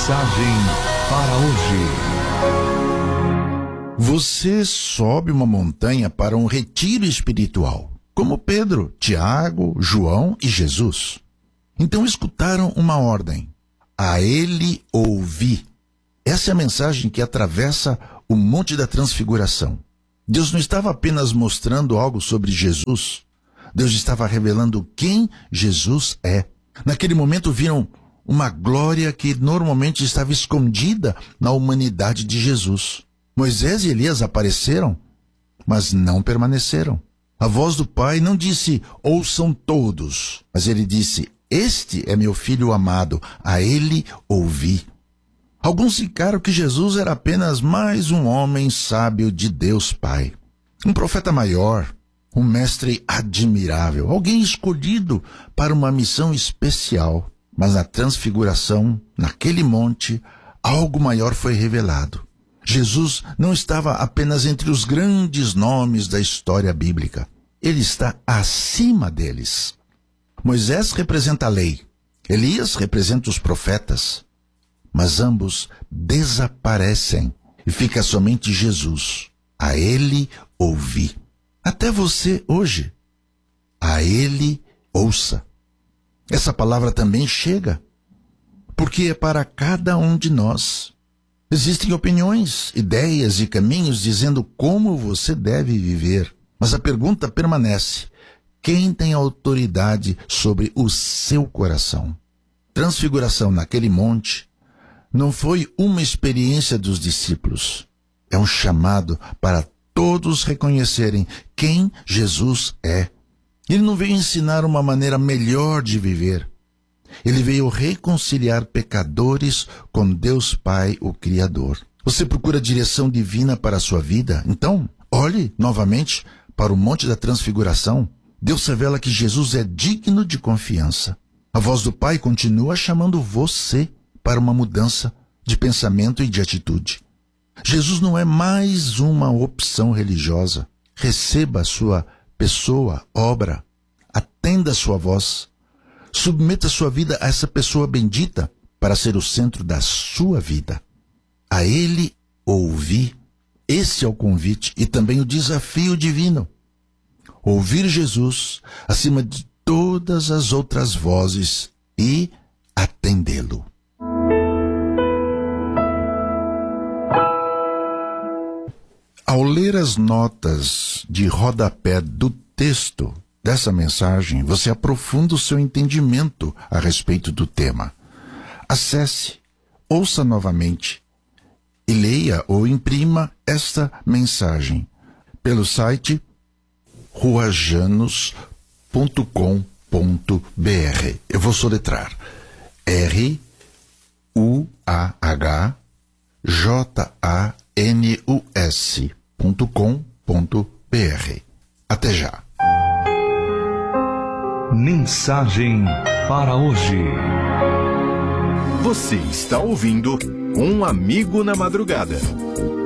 Mensagem para hoje. Você sobe uma montanha para um retiro espiritual, como Pedro, Tiago, João e Jesus. Então escutaram uma ordem: a ele ouvi. Essa é a mensagem que atravessa o Monte da Transfiguração. Deus não estava apenas mostrando algo sobre Jesus. Deus estava revelando quem Jesus é. Naquele momento viram uma glória que normalmente estava escondida na humanidade de Jesus. Moisés e Elias apareceram, mas não permaneceram. A voz do Pai não disse, ouçam todos, mas ele disse, este é meu filho amado, a ele ouvi. Alguns ficaram que Jesus era apenas mais um homem sábio de Deus Pai. Um profeta maior, um mestre admirável, alguém escolhido para uma missão especial. Mas na transfiguração, naquele monte, algo maior foi revelado. Jesus não estava apenas entre os grandes nomes da história bíblica. Ele está acima deles. Moisés representa a lei. Elias representa os profetas. Mas ambos desaparecem e fica somente Jesus. A ele ouvi. Até você hoje. A ele ouça. Essa palavra também chega, porque é para cada um de nós. Existem opiniões, ideias e caminhos dizendo como você deve viver. Mas a pergunta permanece: quem tem autoridade sobre o seu coração? Transfiguração naquele monte não foi uma experiência dos discípulos. É um chamado para todos reconhecerem quem Jesus é. Ele não veio ensinar uma maneira melhor de viver. Ele veio reconciliar pecadores com Deus Pai, o Criador. Você procura direção divina para a sua vida? Então, olhe novamente para o Monte da Transfiguração. Deus revela que Jesus é digno de confiança. A voz do Pai continua chamando você para uma mudança de pensamento e de atitude. Jesus não é mais uma opção religiosa. Receba a sua pessoa, obra, atenda a sua voz, submeta sua vida a essa pessoa bendita para ser o centro da sua vida. A ele ouvi. Esse é o convite e também o desafio divino. Ouvir Jesus acima de todas as outras vozes e atendê-lo. Ao ler as notas de rodapé do texto dessa mensagem, você aprofunda o seu entendimento a respeito do tema. Acesse, ouça novamente e leia ou imprima esta mensagem pelo site ruajanos.com.br. Eu vou soletrar: ruajanus.com.br. Até já. Mensagem para hoje. Você está ouvindo Um Amigo na Madrugada.